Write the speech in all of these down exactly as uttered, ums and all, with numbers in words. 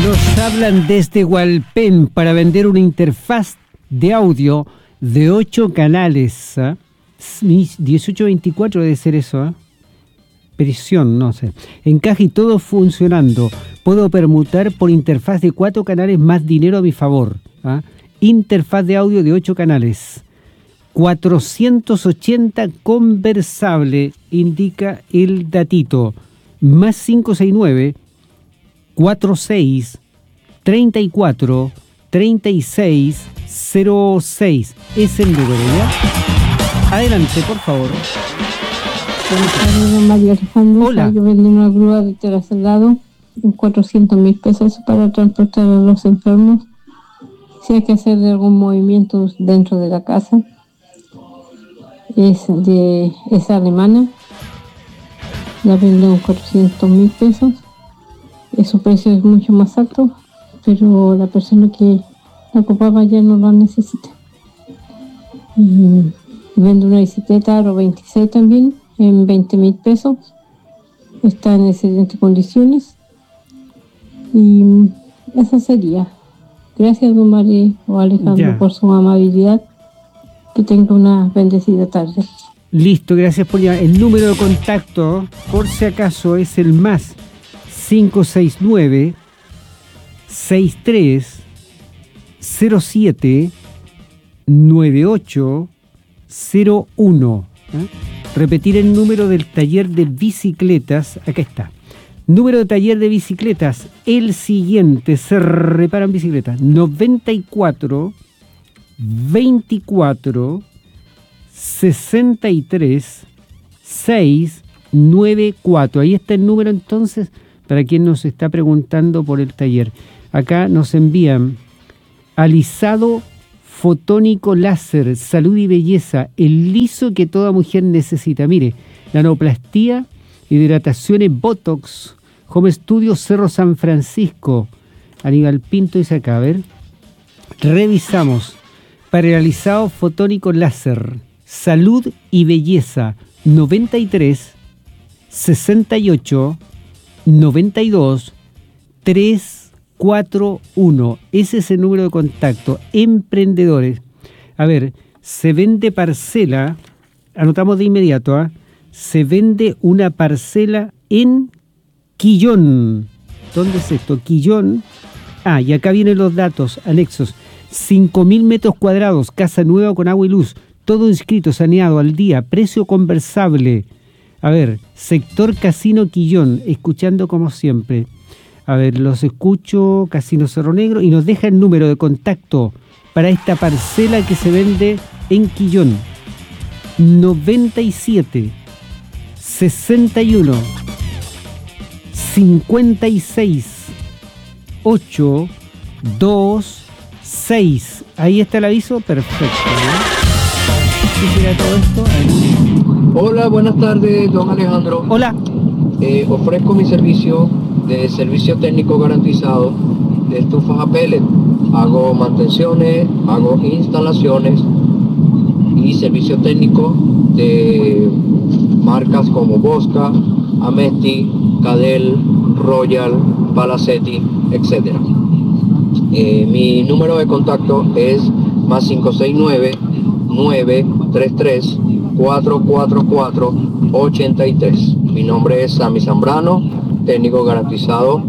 Nos hablan desde Hualpén para vender una interfaz de audio de ocho canales. ¿eh? dieciocho veinticuatro debe ser eso. ¿eh? Prisión, no sé. Encaje y todo funcionando. Puedo permutar por interfaz de cuatro canales más dinero a mi favor. ¿eh? Interfaz de audio de ocho canales. cuatrocientos ochenta conversable, indica el datito. Más cinco seis nueve, cuatro seis, treinta y cuatro, treinta y seis, cero seis. Es el número, ¿ya? Adelante, por favor. María Alejandra. Hola. Yo vendí una grúa de terracelado en cuatrocientos mil pesos para transportar a los enfermos. Si hay que hacer algún movimiento dentro de la casa. Es de es alemana. La vendo en cuatrocientos mil pesos. Su precio es mucho más alto, pero la persona que la ocupaba ya no la necesita. Y vendo una bicicleta Aro veintiséis también en veinte mil pesos. Está en excelentes condiciones. Y eso sería. Gracias, don María o Alejandro, ya. por su amabilidad. Que tenga una bendecida tarde. Listo, gracias por llamar. El número de contacto, por si acaso, es el más cinco seis nueve, seis tres, cero siete, nueve ocho cero uno. ¿eh? Repetir el número del taller de bicicletas. Acá está. Número de taller de bicicletas. El siguiente. Se reparan bicicletas. noventa y cuatro, veinticuatro, sesenta y tres, seiscientos noventa y cuatro. Ahí está el número entonces para quien nos está preguntando por el taller. Acá nos envían alisado fotónico láser, salud y belleza, el liso que toda mujer necesita. Mire, nanoplastía, hidratación en Botox, Home Studio Cerro San Francisco, Aníbal Pinto dice acá, a ver. Revisamos. Paralizado fotónico láser, salud y belleza, noventa y tres, sesenta y ocho, noventa y dos, trescientos cuarenta y uno. Ese es el número de contacto. Emprendedores. A ver, se vende parcela, anotamos de inmediato, ¿eh? Se vende una parcela en Quillón. ¿Dónde es esto? Quillón. Ah, y acá vienen los datos anexos. cinco mil metros cuadrados, casa nueva con agua y luz, todo inscrito, saneado al día, precio conversable. A ver, sector Casino Quillón, escuchando como siempre. A ver, los escucho, Casino Cerro Negro, y nos deja el número de contacto para esta parcela que se vende en Quillón. noventa y siete, sesenta y uno, cincuenta y seis, ocho, dos, seis. Ahí está el aviso, perfecto. ¿no? ¿Qué será todo esto? Hola, buenas tardes, don Alejandro. Hola. Eh, ofrezco mi servicio de servicio técnico garantizado de estufas a pellet. Hago mantenciones, hago instalaciones y servicio técnico de marcas como Bosca, Amesti, Cadel, Royal, Palacetti, etcétera. Eh, mi número de contacto es más cinco seis nueve, nueve tres tres, cuatro cuatro cuatro, ocho tres. Mi nombre es Sammy Zambrano, técnico garantizado,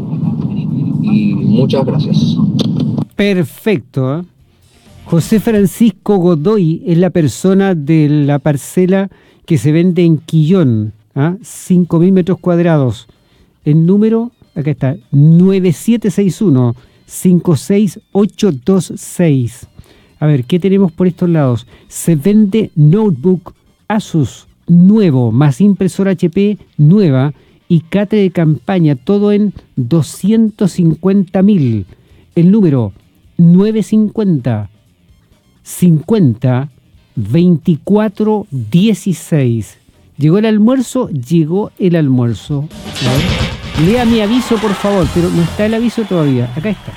y muchas gracias. Perfecto. ¿eh? José Francisco Godoy es la persona de la parcela que se vende en Quillón, ¿eh? cinco mil metros cuadrados. El número, acá está, nueve siete seis uno, cinco seis ocho dos seis. A ver, ¿qué tenemos por estos lados? Se vende notebook Asus nuevo, más impresora H P nueva y catre de campaña, todo en doscientos cincuenta mil. El número nueve cincuenta, cincuenta, veinticuatro dieciséis. ¿Llegó el almuerzo? Llegó el almuerzo. A ver. Lea mi aviso, por favor, pero no está el aviso todavía. Acá está.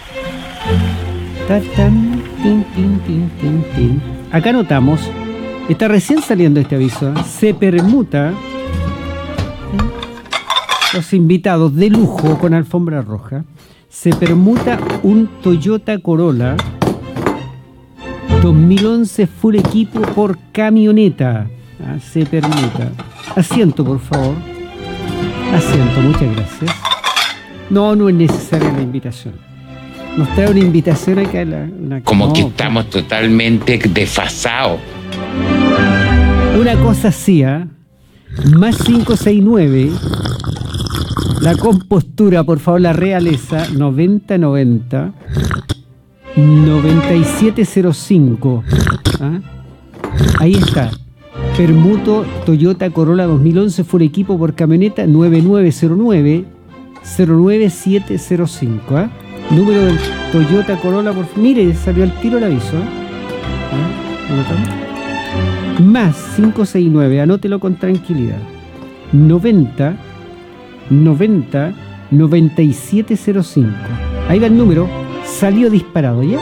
Ta-tan, tin, tin, tin, tin, tin. Acá notamos, está recién saliendo este aviso. ¿eh? Se permuta ¿eh? los invitados de lujo con alfombra roja. se permuta un Toyota Corolla dos mil once full equipo por camioneta. Ah, se permuta. Asiento, por favor. Asiento, muchas gracias. No, no es necesaria la invitación. Nos trae una invitación acá. La, una... Como no, que estamos pues totalmente desfasados. Una cosa así, ¿eh? Más cinco seis nueve. La compostura, por favor, la realeza. noventa noventa. noventa y siete cero cinco. ¿Ah? Ahí está. Permuto Toyota Corolla dos mil once full equipo por camioneta nueve nueve cero nueve cero nueve siete cero cinco. ¿Ah? Número del Toyota Corolla por... Mire, salió al tiro el aviso. ¿Eh? ¿Ah? ¿Anotamos? Más cinco seis nueve, anótelo con tranquilidad. noventa noventa noventa y siete cero cinco. Ahí va el número. Salió disparado, ¿ya?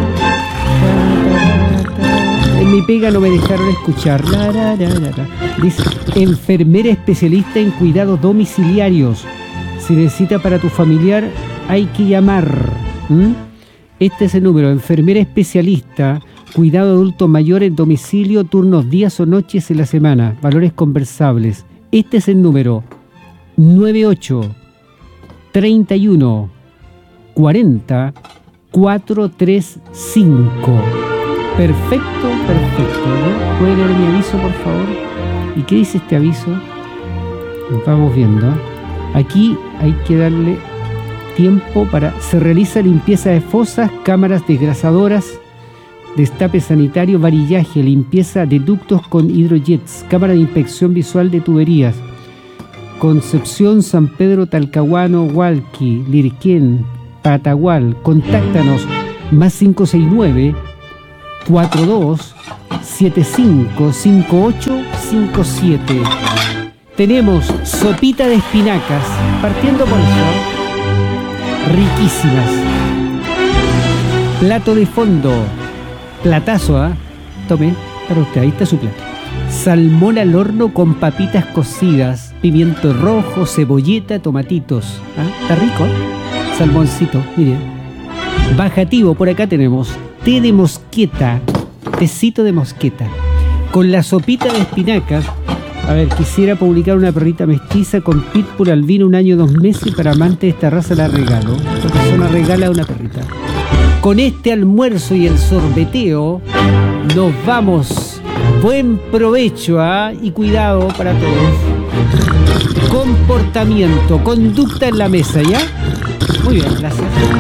En mi pega no me dejaron escuchar. La, la, la, la, la. Dice, enfermera especialista en cuidados domiciliarios. Si necesita para tu familiar, hay que llamar. ¿Mm? Este es el número. Enfermera especialista, cuidado adulto mayor en domicilio, turnos días o noches en la semana. Valores conversables. Este es el número. nueve ocho treinta y uno cuarenta cuatrocientos treinta y cinco. Perfecto, perfecto. ¿No? ¿Puede leer mi aviso, por favor? ¿Y qué dice este aviso? Vamos viendo. Aquí hay que darle tiempo para... Se realiza limpieza de fosas, cámaras desgrasadoras, destape sanitario, varillaje, limpieza de ductos con hidrojets, cámara de inspección visual de tuberías. Concepción, San Pedro, Talcahuano, Hualqui, Lirquén, Patagual. Contáctanos más cinco seis nueve cuatro dos siete cinco cinco ocho cinco siete. Tenemos sopita de espinacas, partiendo por eso, riquísimas. Plato de fondo, platazo, ¿ah? ¿eh? Tome, para usted, ahí está su plato. Salmón al horno con papitas cocidas, pimiento rojo, cebolleta, tomatitos. ¿Ah? Está rico, ¿eh? Salmoncito, miren. Bajativo, por acá tenemos té de mosqueta, tecito de mosqueta. Con la sopita de espinacas, a ver, quisiera publicar una perrita mestiza con pitbull albino un año, dos meses, para amantes de esta raza la regalo. Esta persona regala una perrita. Con este almuerzo y el sorbeteo, nos vamos. Buen provecho, ¿ah? Y cuidado para todos. Comportamiento, conducta en la mesa, ¿ya? Muy bien, gracias.